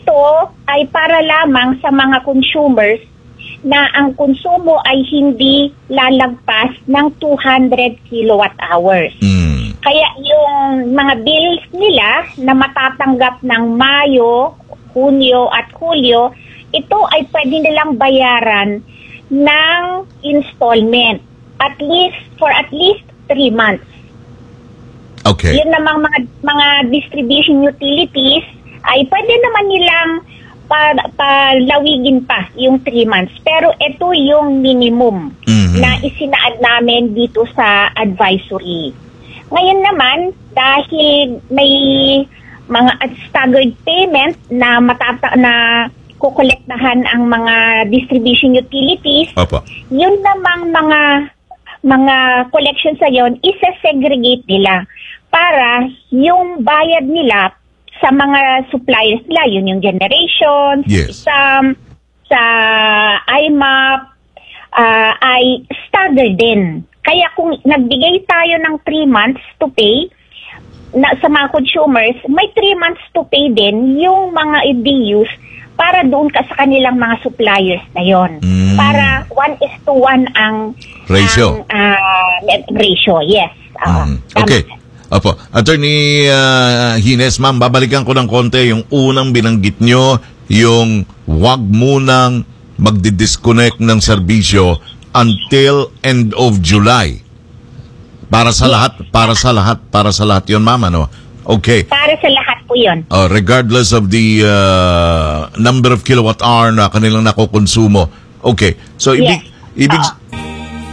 ito ay para lamang sa mga consumers na ang konsumo ay hindi lalagpas ng 200 kilowatt hours. Kaya yung mga bills nila na matatanggap ng Mayo, Hunyo at Hulyo, ito ay pwede nilang bayaran ng installment for at least 3 months. Okay. Yun namang mga distribution utilities ay pwede naman nilang palawigin pa yung 3 months. Pero ito yung minimum na isinaad namin dito sa advisory. Ngayon naman, dahil may mga staggered payment na kukolektahan ang mga distribution utilities, yun namang mga collections sa yon, isa-segregate nila para yung bayad nila sa mga suppliers nila, yun yung generation, sa IMAP, ay staggered din. Kaya kung nagbigay tayo ng 3 months to pay sa mga consumers, may 3 months to pay din yung mga BUs para doon sa kanilang mga suppliers na yon. Para 1:1 ang ratio. Ratio, yes. Okay. Opo. Attorney Hines, ma'am, babalikan ko ng konti yung unang binanggit nyo, yung wag munang magdi-disconnect ng serbisyo until end of July. Para sa lahat yun, ma'am, ano? Okay. Para sa lahat po yun. Regardless of the number of kilowatt hour na kanilang nakokonsumo. Okay. So,